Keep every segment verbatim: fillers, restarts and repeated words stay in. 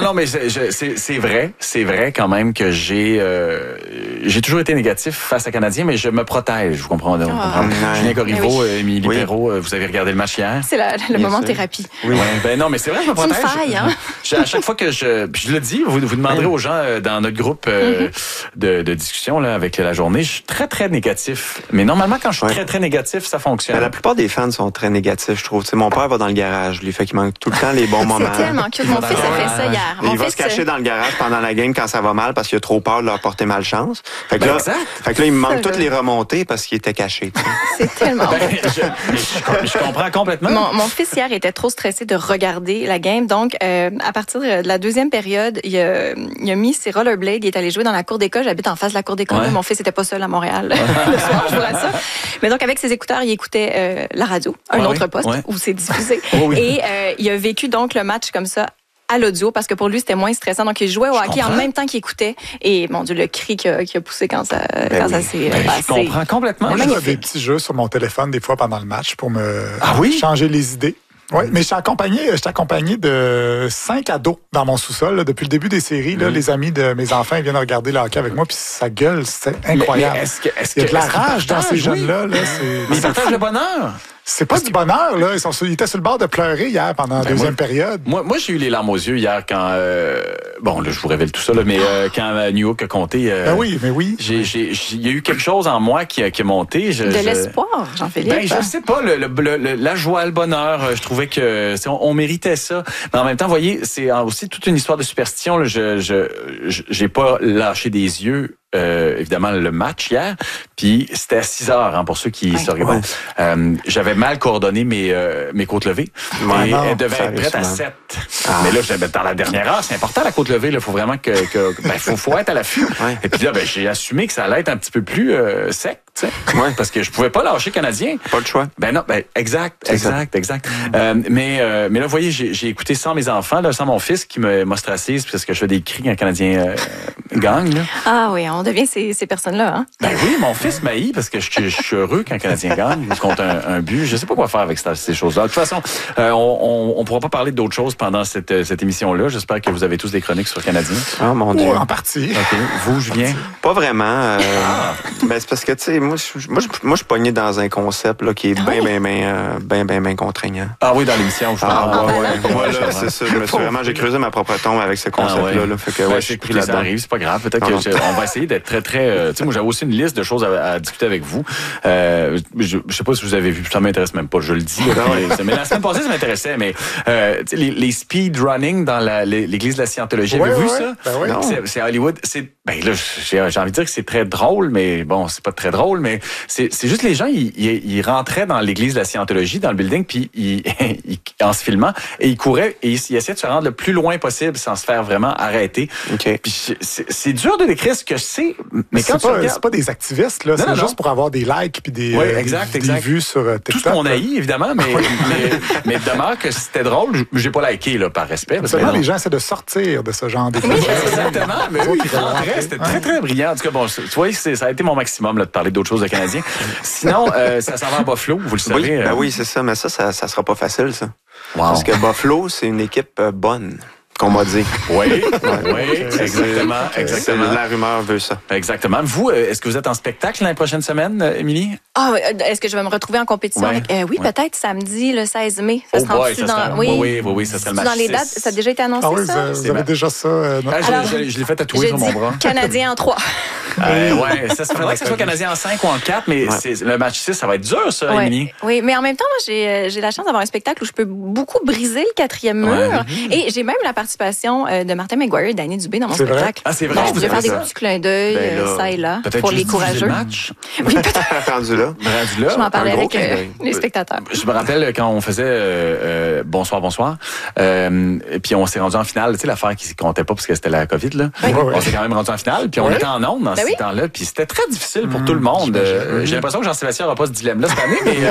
non, mais c'est, je, c'est, c'est vrai, c'est vrai quand même que j'ai euh, j'ai toujours été négatif face à Canadien, mais je me protège, vous comprenez. Vous Ah. comprenez. Ouais. Julien Corriveau, Oui. Émilie Oui. Perrault, vous avez regardé le match hier? C'est la, le Bien moment sûr. thérapie. Oui. Ouais, ben non, mais c'est vrai, je me C'est une protège. faille, hein? Je- à chaque fois que je, puis je le dis, vous, vous demanderez aux gens euh, dans notre groupe euh, mm-hmm. de, de discussion là avec la journée, je suis très très négatif. Mais normalement, quand je suis ouais. très très négatif, ça fonctionne. Ben, la plupart des fans sont très négatifs, je trouve. Tu sais, mon père va dans le garage, lui, fait qu'il manque tout le temps les bons moments. C'est tellement cute. Mon fils a fait ça hier. Mon il va fils, se cacher dans le garage pendant la game quand ça va mal parce qu'il a trop peur de leur porter malchance. Fait que, ben là, exact. Fait que là, il me manque toutes les remontées parce qu'il était caché. Tu sais. C'est tellement ben, je, je, je comprends complètement. Mon, mon fils hier était trop stressé de regarder la game. Donc, euh, à partir de la deuxième période, il a, il a mis ses rollerblades. Il est allé jouer dans la cour d'école. J'habite en face de la cour d'école. Ouais. Mon fils n'était pas seul à Montréal le soir, je vous rassure. Mais donc, avec ses écouteurs, il écoutait euh, la radio, un ouais, autre poste ouais. où c'est diffusé. Oh, oui. Et euh, il a vécu donc le match comme ça à l'audio parce que pour lui c'était moins stressant, donc il jouait au je hockey comprends. en même temps qu'il écoutait et mon Dieu le cri qu'il a, qu'il a poussé quand ça ben quand oui. ça s'est ben, passé. Je comprends complètement. Moi je fais des petits jeux sur mon téléphone des fois pendant le match pour me ah, oui? changer les idées. Oui, mais je suis accompagné, je suis accompagné de cinq ados dans mon sous-sol. Là, depuis le début des séries, là, mmh. les amis de mes enfants ils viennent regarder le hockey avec moi, puis ça gueule, c'est incroyable. Mais, mais est-ce que, est-ce il y a de la que, rage dans ces oui. jeunes-là. Là, c'est, mais ils partagent le bonheur. C'est pas du bonheur, là. Ils, sont sur, ils étaient sur le bord de pleurer hier pendant la ben deuxième moi, période. Moi, moi, j'ai eu les larmes aux yeux hier quand... Euh, bon, là, je vous révèle tout ça, là, mais euh, quand euh, New York a compté... Euh, ben oui, mais oui. J'ai, j'ai, il y a eu quelque chose en moi qui a, qui a monté. Je, de je, l'espoir, Jean-Philippe. Ben, je sais pas, le, le, le, la joie, le bonheur, je trouvais que on, on méritait ça. Mais en même temps, vous voyez, c'est aussi toute une histoire de superstition. Là. Je, je, je, j'ai pas lâché des yeux. Euh, évidemment le match hier, puis c'était à six heures hein, pour ceux qui se regardent. Euh, j'avais mal coordonné mes euh, mes côtes levées ouais, et non, elle devait être prête à sept. Ah. Mais là j'avais dans la dernière heure, c'est important la côte levée, il faut vraiment que, que ben faut faut être à l'affût. Ouais. Et puis là ben j'ai assumé que ça allait être un petit peu plus euh, sec, tu sais. Ouais. Parce que je pouvais pas lâcher Canadien. Pas le choix. Ben non, ben exact, c'est exact, ça. exact. Mmh. Euh, mais euh, mais là vous voyez, j'ai j'ai écouté sans mes enfants, là, sans mon fils qui me m'ostracise parce que je fais des cris quand le Canadien euh, gagne là. Ah oui, on devient ces, ces personnes-là, hein? Ben oui, mon fils m'haït parce que je, je suis heureux quand le Canadien gagne ou contre un, un but. Je sais pas quoi faire avec cette, ces choses-là. De toute façon, euh, on, on, on pourra pas parler d'autres choses pendant cette, cette émission-là. J'espère que vous avez tous des chroniques sur le Canadien. Ah, mon Dieu. Oh, en partie. OK. Vous, Julien? Pas vraiment. Euh, ah. Ben, c'est parce que, tu sais, moi, je, moi, je, moi, je suis pogné dans un concept, là, qui est bien, bien, bien, bien, bien, bien contraignant. Ah oui, dans l'émission, je ah, parle. ouais, ouais. Moi, là, c'est ça. Je me suis vraiment, j'ai creusé ma propre tombe avec ce concept-là, ah, ouais. là. Fait que, ouais, ouais, je suis pris là là-dedans. Ça arrive, c'est pas grave. Peut-être qu'on va essayer d'être très, très, euh, tu sais, moi, j'avais aussi une liste de choses à, à discuter avec vous. Euh, je, je sais pas si vous avez vu, ça m'intéresse même pas, je le dis. Là, puis, mais la semaine passée, ça m'intéressait, mais euh, les, les speed running dans la, l'église de la Scientologie, ouais, avez-vous ouais, vu ça? Ben ouais. C'est, c'est Hollywood. C'est, ben là, j'ai, j'ai envie de dire que c'est très drôle, mais bon, c'est pas très drôle, mais c'est, c'est juste les gens, ils, ils, ils rentraient dans l'église de la Scientologie, dans le building, puis ils, ils, en se filmant, et ils couraient et ils, ils essayaient de se rendre le plus loin possible sans se faire vraiment arrêter. Okay. Puis c'est, c'est dur de décrire ce que c'est, mais, mais quand c'est tu pas, regardes... c'est pas des activistes, là. Non, c'est non, juste non. pour avoir des likes puis des, oui, euh, exact, des, exact. des vues sur TikTok. Tout ce qu'on haït, évidemment, mais, mais, mais demeure que c'était drôle. J'ai pas liké, là, par respect. Seulement, les gens essaient de sortir de ce genre de oui, exactement. Mais eux, ils rentraient. C'était très, très brillant. En tout cas, bon, tu vois, c'est, ça a été mon maximum, là, de parler d'autres choses de Canadiens. Sinon, euh, ça s'en va à Buffalo, vous le savez. Oui, ben oui, c'est ça. Mais ça, ça, ça sera pas facile, ça. Wow. Parce que Buffalo, c'est une équipe bonne. Qu'on m'a dit. Oui, oui, exactement, exactement. La rumeur veut ça. Exactement. Vous, est-ce que vous êtes en spectacle l'année prochaine semaine, Émilie? Ah, est-ce que je vais me retrouver en compétition? Ouais. avec... euh, oui, ouais. peut-être samedi, le seize mai. Ça oh sera boy, ça dans... sera... Oui, oui, oui, oui, ça serait le match dans les six. dates, ça a déjà été annoncé, ah oui, ça? Vous, vous avez déjà ça? Euh, ah, Alors, je, je, je l'ai fait tatouer sur mon bras. Canadien en trois. Euh, ouais, ça se faudrait que ce soit Canadien en cinq ou en quatre, mais ouais. c'est, le match six, ça va être dur, ça, ouais. Émilie. Oui, mais en même temps, moi, j'ai, j'ai la chance d'avoir un spectacle où je peux beaucoup briser le quatrième mur. Ouais. Et j'ai même la participation de Martin McGuire et Danny Dubé dans mon c'est spectacle. Vrai? Ah, c'est vrai. Donc, je vais faire des petits clins d'œil, ben là, ça et là, peut-être pour les courageux. Le match. Oui, peut-être. Rendu là. Rendu là. Je m'en parlais avec euh, les spectateurs. Je me rappelle quand on faisait euh, euh, Bonsoir, bonsoir. Euh, et puis on s'est rendu en finale. Tu sais, l'affaire qui ne comptait pas parce que c'était la COVID, là. Oui. On oui. s'est quand même rendu en finale. Puis on oui. était en ondes dans ben ce oui. temps-là. Puis c'était très difficile pour mmh, tout le monde. Euh, j'ai l'impression que Jean-Sébastien n'aura pas ce dilemme-là cette année, mais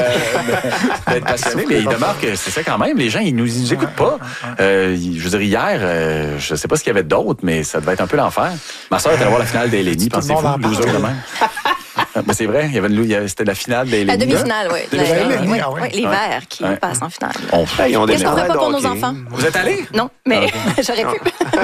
euh, d'être passionné. Mais il demeure que c'est ça quand même. Les gens, ils nous, ils nous écoutent pas. Euh, je veux dire, hier, euh, je sais pas ce qu'il y avait d'autre, mais ça devait être un peu l'enfer. Ma soeur était allée voir la finale d'Eleni, pensez-vous, loser de même. Mais c'est vrai, il y avait, il y avait c'était la finale des La demi-finale, oui. La, la, la, oui, oui, les Verts qui ouais. passent en finale. On, Qu'est-ce qu'on ferait pas pour nos enfants? Vous êtes allés? Non, mais okay. j'aurais pu.